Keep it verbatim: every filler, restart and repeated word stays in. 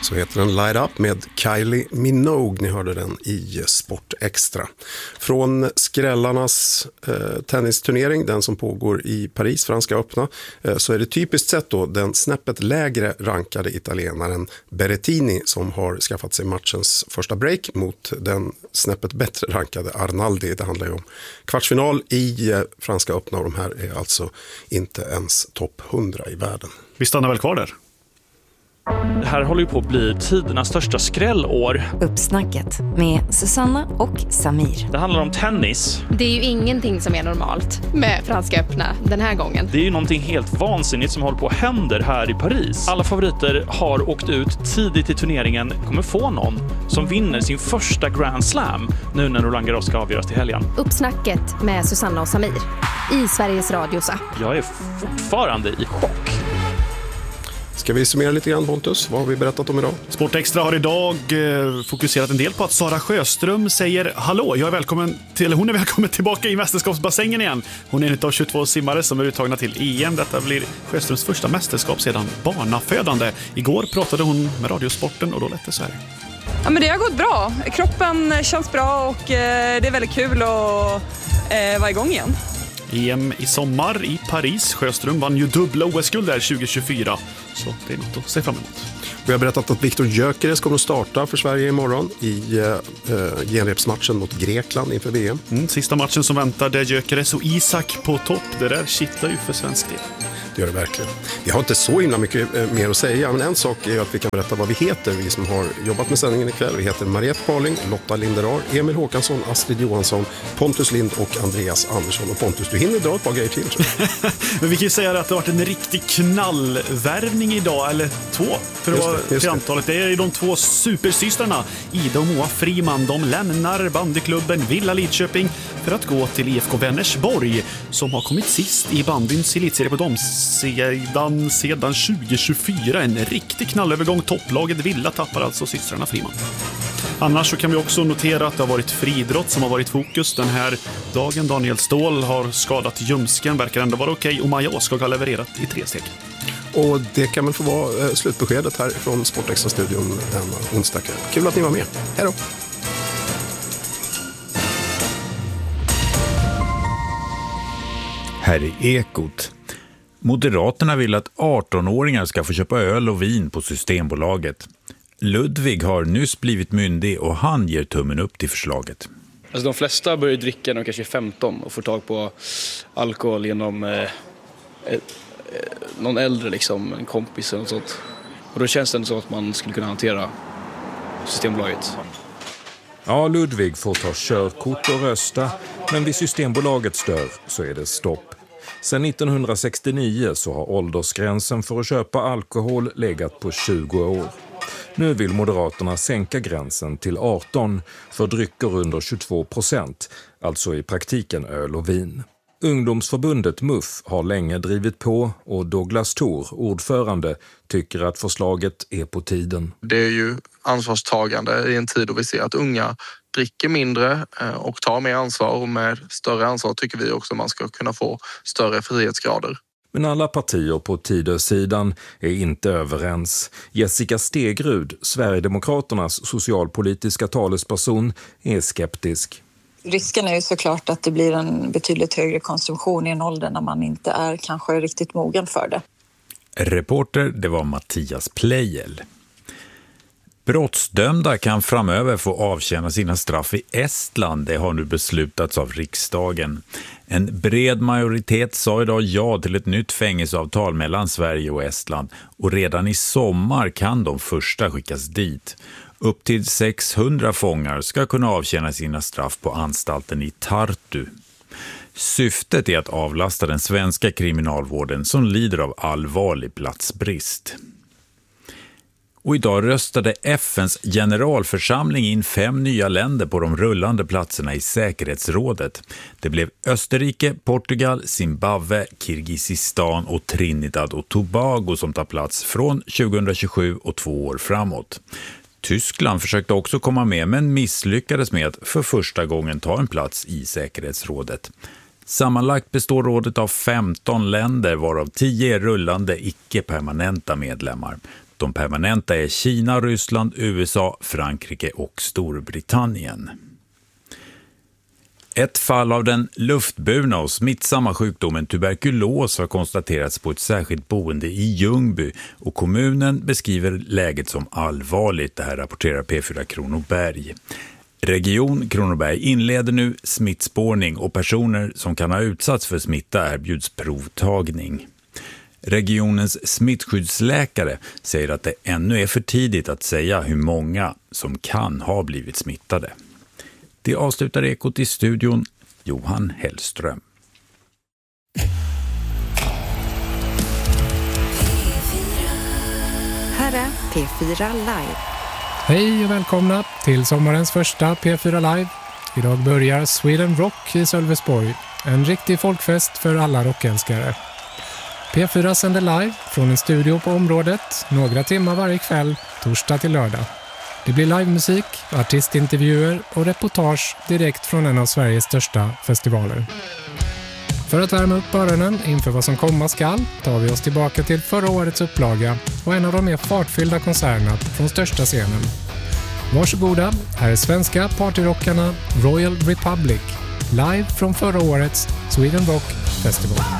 Så heter den Light Up med Kylie Minogue. Ni hörde den i Sport Extra. Från skrällarnas eh, tennisturnering, den som pågår i Paris, Franska öppna, eh, så är det typiskt sett då den snäppet lägre rankade italienaren Berrettini som har skaffat sig matchens första break mot den snäppet bättre rankade Arnaldi. Det handlar ju om kvartsfinal i eh, Franska öppna och de här är alltså inte ens topp hundra i världen. Vi stannar väl kvar där. Det här håller ju på att bli tidernas största skrällår. Uppsnacket med Susanna och Samir. Det handlar om tennis. Det är ju ingenting som är normalt med Franska öppna den här gången. Det är ju någonting helt vansinnigt som håller på att hända här i Paris. Alla favoriter har åkt ut tidigt i turneringen. Kommer få någon som vinner sin första Grand Slam nu när Roland Garros ska avgöras till helgen. Uppsnacket med Susanna och Samir i Sveriges Radios app. Jag är fortfarande i chock. Ska vi summera lite grann, Pontus? Vad har vi berättat om idag? Sport Extra har idag eh, fokuserat en del på att Sara Sjöström säger hallå, jag är välkommen till, hon är välkommen tillbaka i mästerskapsbassängen igen. Hon är en av tjugotvå simmare som är uttagna till E M. Detta blir Sjöströms första mästerskap sedan barnafödande. Igår pratade hon med Radiosporten och då lät det så här. Ja, men det har gått bra. Kroppen känns bra och eh, det är väldigt kul att eh, vara igång igen. E M i sommar i Paris. Sjöström vann ju dubbla O S-guld där tjugo tjugofyra. Så det är något att se fram emot. Vi har berättat att Viktor Gyökeres kommer att starta för Sverige imorgon i eh, genrepsmatchen mot Grekland inför V M. Mm, sista matchen som väntar där Gyökeres och Isak på topp. Det där kittlar ju för svensk del. Det gör det verkligen. Vi har inte så himla mycket eh, mer att säga, men en sak är att vi kan berätta vad vi heter, vi som har jobbat med sändningen ikväll. Vi heter Mariette Parling, Lotta Linderar, Emil Håkansson, Astrid Johansson, Pontus Lind och Andreas Andersson. Och Pontus, du hinner dra ett par grejer till, tror jag. Men vi kan ju säga att det har varit en riktig knallvärvning idag, eller två, för att vara till antalet. Det är de två supersystrarna, Ida och Moa Friman. De lämnar bandyklubben Villa Lidköping för att gå till I F K Vänersborg, som har kommit sist i bandyns elitserie på dem sedan, sedan tjugo tjugofyra. En riktig knallövergång. Topplaget Villa tappar alltså systrarna Friman. Annars så kan vi också notera att det har varit friidrott som har varit fokus den här dagen. Daniel Ståhl har skadat ljumsken, verkar ändå vara okej, och Maja Åskog har levererat i tre steg. Och det kan väl få vara eh, slutbeskedet här från Sportextra-studion denna onsdag. Kul att ni var med. Hej då! Här är Ekot. Moderaterna vill att arton-åringar ska få köpa öl och vin på Systembolaget. Ludvig har nyss blivit myndig och han ger tummen upp till förslaget. Alltså de flesta börjar dricka när de kanske är femton och får tag på alkohol genom eh, eh, någon äldre, liksom, en kompis eller något sånt. Och då känns det så att man skulle kunna hantera Systembolaget. Ja, Ludvig får ta körkort och rösta, men vid Systembolagets dörr så är det stopp. Sedan nittonhundrasextionio så har åldersgränsen för att köpa alkohol legat på tjugo år. Nu vill Moderaterna sänka gränsen till arton för drycker under tjugotvå procent, alltså i praktiken öl och vin. Ungdomsförbundet M U F har länge drivit på och Douglas Thor, ordförande, tycker att förslaget är på tiden. Det är ju ansvarstagande i en tid då vi ser att unga dricker mindre och tar mer ansvar, och med större ansvar tycker vi också att man ska kunna få större frihetsgrader. Men alla partier på Tidösidan är inte överens. Jessica Stegrud, Sverigedemokraternas socialpolitiska talesperson, är skeptisk. Risken är ju såklart att det blir en betydligt högre konsumtion i en ålder när man inte är kanske riktigt mogen för det. Reporter, det var Mattias Plejel. Brottsdömda kan framöver få avtjäna sina straff i Estland. Det har nu beslutats av riksdagen. En bred majoritet sa idag ja till ett nytt fängelseavtal mellan Sverige och Estland. Och redan i sommar kan de första skickas dit. Upp till sexhundra fångar ska kunna avtjäna sina straff på anstalten i Tartu. Syftet är att avlasta den svenska kriminalvården som lider av allvarlig platsbrist. Och idag röstade F N:s generalförsamling in fem nya länder på de rullande platserna i säkerhetsrådet. Det blev Österrike, Portugal, Zimbabwe, Kirgizistan och Trinidad och Tobago som tar plats från tjugohundratjugosju och två år framåt. Tyskland försökte också komma med men misslyckades med att för första gången ta en plats i säkerhetsrådet. Sammanlagt består rådet av femton länder, varav tio är rullande icke-permanenta medlemmar. De permanenta är Kina, Ryssland, U S A, Frankrike och Storbritannien. Ett fall av den luftburna och smittsamma sjukdomen tuberkulos har konstaterats på ett särskilt boende i Ljungby och kommunen beskriver läget som allvarligt. Det här rapporterar P fyra Kronoberg. Region Kronoberg inleder nu smittspårning och personer som kan ha utsatts för smitta erbjuds provtagning. Regionens smittskyddsläkare säger att det ännu är för tidigt att säga hur många som kan ha blivit smittade. Det avslutar Ekot i studion, Johan Hellström. Här är P fyra Live. Hej och välkomna till sommarens första P fyra Live. Idag börjar Sweden Rock i Sölvesborg. En riktig folkfest för alla rockälskare. P fyra sänder live från en studio på området några timmar varje kväll, torsdag till lördag. Det blir livemusik, artistintervjuer och reportage direkt från en av Sveriges största festivaler. För att värma upp öronen inför vad som komma skall tar vi oss tillbaka till förra årets upplaga och en av de mer fartfyllda konserterna från största scenen. Varsågoda, här är svenska partyrockarna Royal Republic, live från förra årets Sweden Rock Festival.